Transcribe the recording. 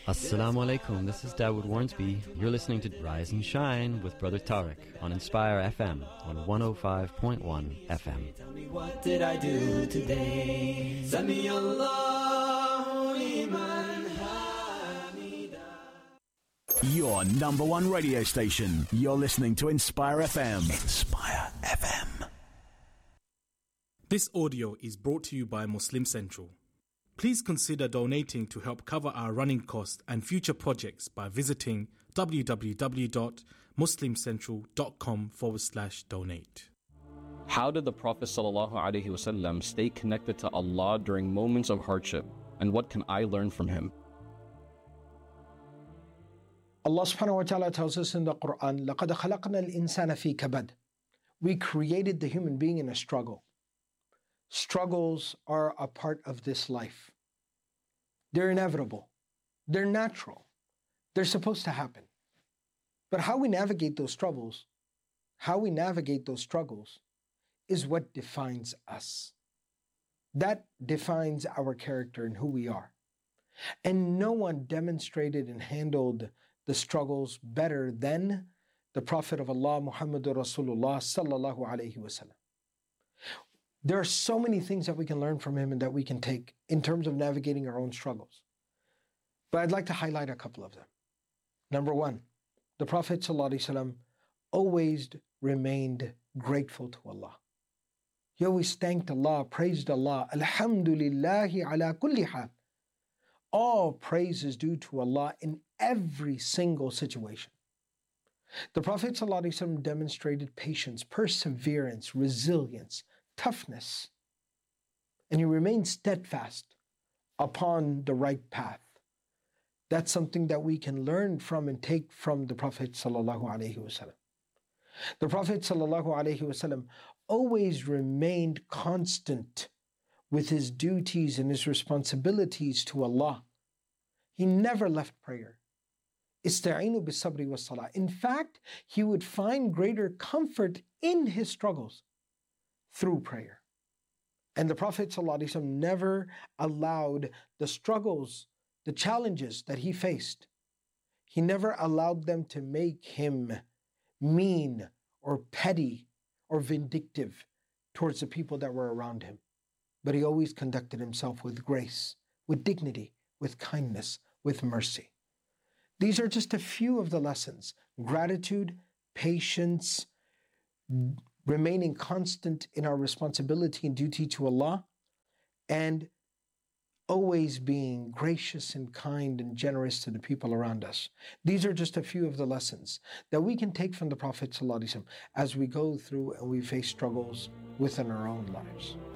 Assalamu alaikum, this is Dawood Warnsby. You're listening to Rise and Shine with Brother Tariq on Inspire FM on 105.1 FM. Tell me, what did I do today? Sami Allahu liman hamida. Your number one radio station. You're listening to Inspire FM. Inspire FM. This audio is brought to you by Muslim Central. Please consider donating to help cover our running costs and future projects by visiting www.muslimcentral.com/donate. How did the Prophet ﷺ stay connected to Allah during moments of hardship, and what can I learn from him? Allah subhanahu wa ta'ala tells us in the Quran, لَقَدْ خَلَقْنَا الْإِنسَانَ فِي كَبَدٍ. We created the human being in a struggle. Struggles are a part of this life. They're inevitable. They're natural. They're supposed to happen. But how we navigate those struggles is what defines us. That defines our character and who we are. And no one demonstrated and handled the struggles better than the Prophet of Allah, Muhammadur Rasulullah sallallahu alayhi wasallam. There are so many things that we can learn from him and that we can take in terms of navigating our own struggles. But I'd like to highlight a couple of them. Number one, the Prophet ﷺ always remained grateful to Allah. He always thanked Allah, praised Allah. Alhamdulillahi ala kulli hal. All praise is due to Allah in every single situation. The Prophet ﷺ demonstrated patience, perseverance, resilience, toughness, and he remained steadfast upon the right path. That's something that we can learn from and take from the Prophet ﷺ. The Prophet ﷺ always remained constant with his duties and his responsibilities to Allah. He never left prayer. Ista'inu bis-sabri was-salah. In fact, he would find greater comfort in his struggles through prayer. And the Prophet ﷺ never allowed the struggles, the challenges that he faced, he never allowed them to make him mean or petty or vindictive towards the people that were around him. But he always conducted himself with grace, with dignity, with kindness, with mercy. These are just a few of the lessons: gratitude, patience, remaining constant in our responsibility and duty to Allah, and always being gracious and kind and generous to the people around us. These are just a few of the lessons that we can take from the Prophet ﷺ as we go through and we face struggles within our own lives.